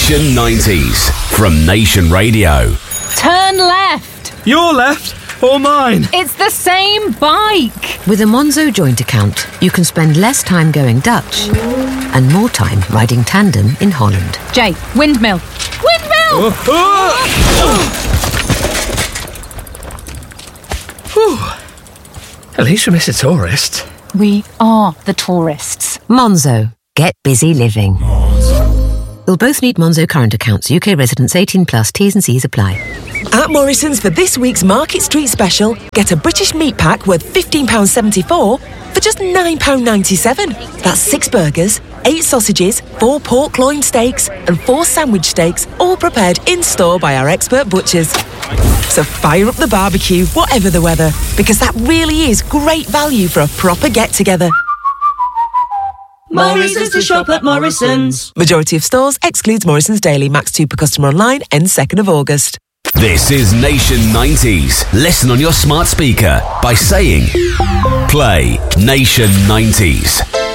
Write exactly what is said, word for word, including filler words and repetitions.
Nation nineties from Nation Radio. Turn left. Your left or mine? It's the same bike. With a Monzo joint account, you can spend less time going Dutch and more time riding tandem in Holland. Jay, windmill. Windmill! Oh, oh. At least we miss a tourist. We are the tourists. Monzo. Get busy living. You'll both need Monzo current accounts. U K residents eighteen plus. T's and C's apply. At Morrison's for this week's Market Street special, get a British meat pack worth fifteen pounds seventy-four for just nine pounds ninety-seven. That's six burgers, eight sausages, four pork loin steaks and four sandwich steaks, all prepared in-store by our expert butchers. So fire up the barbecue, whatever the weather, because that really is great value for a proper get-together. Morrison's to shop at Morrison's. Majority of stores excludes Morrison's Daily. Max two per customer online, ends second of August. This is Nation nineties. Listen on your smart speaker by saying, play Nation nineties.